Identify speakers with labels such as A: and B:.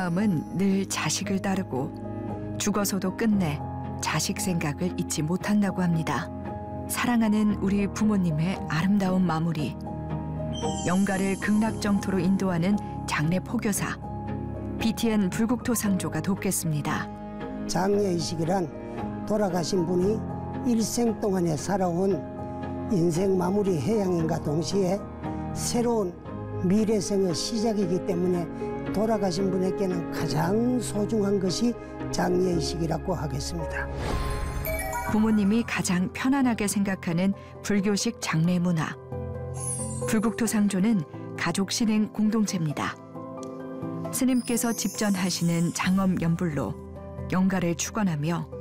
A: 마음은 늘 자식을 따르고 죽어서도 끝내 자식 생각을 잊지 못한다고 합니다. 사랑하는 우리 부모님의 아름다운 마무리. 영가를 극락정토로 인도하는 장례 포교사 BTN 불국토상조가 돕겠습니다.
B: 장례의식이란 돌아가신 분이 일생 동안에 살아온 인생 마무리 해양인과 동시에 새로운 미래생의 시작이기 때문에 돌아가신 분에게는 가장 소중한 것이 장례의식이라고 하겠습니다.
A: 부모님이 가장 편안하게 생각하는 불교식 장례 문화. 불국토상조는 가족 신행 공동체입니다. 스님께서 집전하시는 장엄 연불로 영가를 축원하며